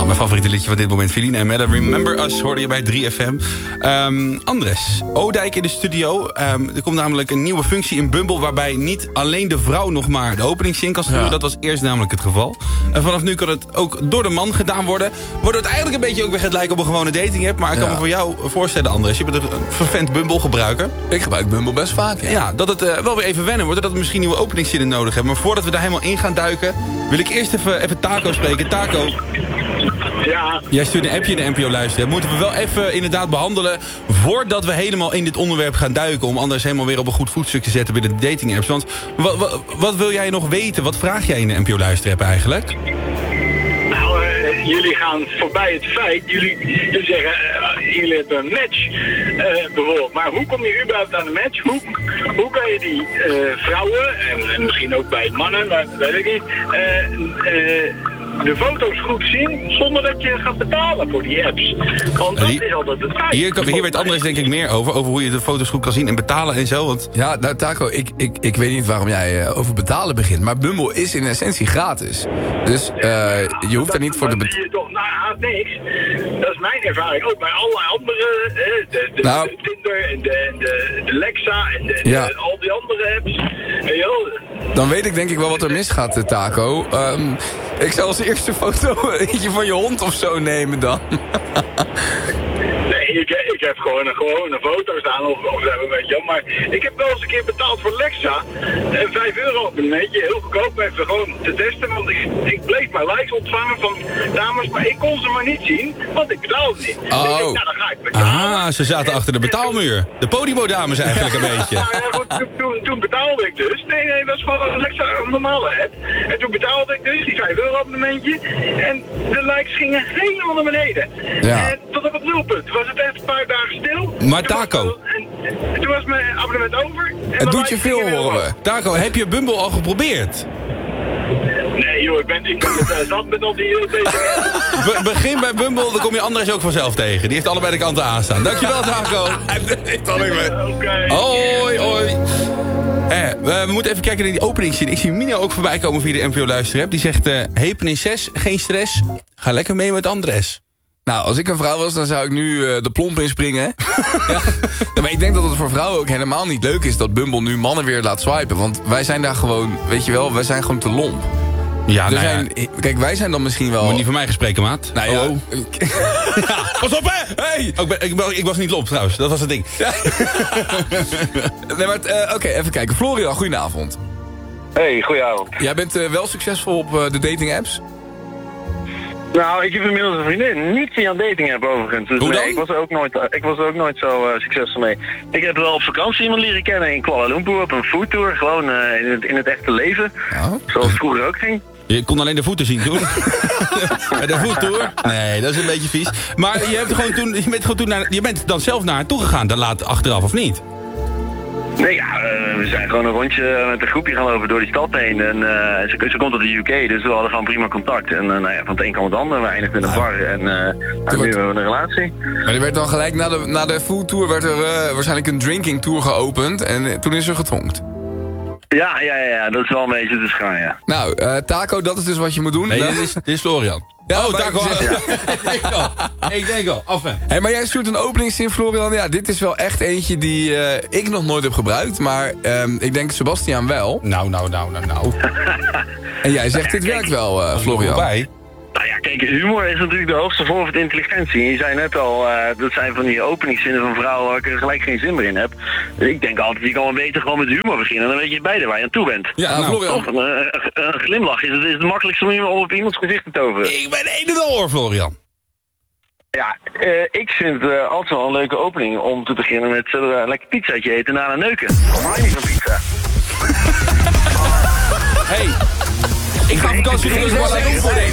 Oh, mijn favoriete liedje van dit moment. Feline en Melle. Remember Us hoorde je bij 3FM. Andres, Oudijk in de studio. Er komt namelijk een nieuwe functie in Bumble... waarbij niet alleen de vrouw nog maar de openingszin kan sturen. Ja. Dat was eerst namelijk het geval. En vanaf nu kan het ook door de man gedaan worden. Wordt het eigenlijk een beetje ook weer het lijken op een gewone dating app. Maar ik kan me voor jou voorstellen, Andres. Je bent een vervent Bumble gebruiker. Ik gebruik Bumble best vaak, Ja, dat het wel weer even wennen wordt. Dat we misschien nieuwe openingszinnen nodig hebben. Maar voordat we daar helemaal in gaan duiken... wil ik eerst even Taco spreken. Taco... Ja. Jij stuurt een appje in de NPO luisteren. Moeten we wel even inderdaad behandelen... voordat we helemaal in dit onderwerp gaan duiken... om anders helemaal weer op een goed voetstuk te zetten bij de dating apps. Want wat wil jij nog weten? Wat vraag jij in de NPO luisterapp eigenlijk? Nou, jullie gaan voorbij het feit... Jullie zeggen, jullie hebben een match bijvoorbeeld. Maar hoe kom je überhaupt aan een match? Hoe kan je die vrouwen... en misschien ook bij mannen, maar dat weet ik niet... de foto's goed zien zonder dat je gaat betalen voor die apps. Want dat is altijd het feit. Hier weet Andres denk ik meer over hoe je de foto's goed kan zien en betalen en zo. Want... Ja, nou Taco, ik weet niet waarom jij over betalen begint. Maar Bumble is in essentie gratis. Dus je hoeft daar niet voor te betalen. zie je toch, nou, niks. Dat is mijn ervaring ook bij allerlei andere, de Tinder en de Lexa en al die andere apps. Dan weet ik denk ik wel wat er misgaat, Taco. Ik zal als eerste foto eentje van je hond of zo nemen dan. Nee, ik heb gewoon een foto staan of zo, weet je. Maar ik heb wel eens een keer betaald voor Lexa. En €5 op een beetje, heel goedkoop, even gewoon te testen. Want ik bleef maar likes ontvangen van dames, maar ik kon ze maar niet zien, want ik betaalde niet. Oh. Dus dan ga ik betalen. Ze zaten achter de betaalmuur. De Podimo-dames eigenlijk een beetje. Nou ja, goed, toen betaalde ik dus. Nee, dat is gewoon een Lexa, een normale app. En toen betaalde ik dus die €5 abonnementje. En de likes gingen helemaal naar beneden. Ja. En tot op het nulpunt was het echt een paar dagen stil. Maar Taco... Toen was mijn abonnement over. Het doet je veel, horen we. Taco, heb je Bumble al geprobeerd? Nee joh, ik ben zat met al die deze... Begin bij Bumble, dan kom je Andres ook vanzelf tegen. Die heeft allebei de kanten aanstaan. Dankjewel, Taco. Oké. Hoi. We moeten even kijken naar die openingszin. Ik zie Mino ook voorbij komen via de NPO luisterapp. Die zegt, Hepeninses, geen stress. Ga lekker mee met Andres. Nou, als ik een vrouw was, dan zou ik nu de plomp inspringen. Ja. Maar ik denk dat het voor vrouwen ook helemaal niet leuk is... dat Bumble nu mannen weer laat swipen. Want wij zijn daar gewoon, weet je wel, wij zijn gewoon te lomp. Ja, kijk, wij zijn dan misschien wel... Moet niet van mij gespreken, maat. Nou ja. Ja, pas op, hè! Hey! Ik was niet lomp, trouwens. Dat was het ding. Ja. Nee, maar oké, even kijken. Florian, goedenavond. Hey, goedenavond. Jij bent wel succesvol op de dating apps? Nou, ik heb inmiddels een vriendin. Niet via een dating app overigens. Dus hoe dan? Nee, ik was er ook nooit zo succesvol mee. Ik heb wel op vakantie iemand leren kennen in Kuala Lumpur op een foodtour. Gewoon in het echte leven. Oh. Zoals het vroeger ook ging. Je kon alleen de voeten zien toen. De voettour? Nee, dat is een beetje vies. Maar je bent dan zelf naar haar toe gegaan, dan laat achteraf of niet? Nee, ja, we zijn gewoon een rondje met een groepje gaan lopen door die stad heen. En ze komt uit de UK, dus we hadden gewoon prima contact. En nou ja, van het een kwam het ander, we eindigden in een bar. En nu hebben we een relatie. Maar er werd dan gelijk na de foodtour werd er waarschijnlijk een drinking tour geopend. En toen is er getonkt. Ja, dat is wel een beetje te schaar, ja. Nou, Taco, dat is dus wat je moet doen. Nee, dit is Florian. Ja, Taco. Ik denk al. Af. Hey, maar jij stuurt een openingszin, Florian. Ja, dit is wel echt eentje die ik nog nooit heb gebruikt. Maar ik denk Sebastiaan wel. Nou. En jij zegt, dit werkt wel, Florian. Nou ja, kijk, humor is natuurlijk de hoogste vorm van intelligentie. En je zei net al, dat zijn van die openingszinnen van vrouwen waar ik er gelijk geen zin meer in heb. Dus ik denk altijd, je kan wel beter gewoon met humor beginnen. Dan weet je beide waar je aan toe bent. Ja, Florian. Toch, een glimlach is het makkelijkste om op iemands gezicht te toveren. Ik ben een en al oor, Florian. Ja, ik vind het altijd wel een leuke opening om te beginnen met een lekker pizzaatje eten na een neuken. Maar niet van pizza. Hey, ik ga op vakantie in Kuala Lumpur.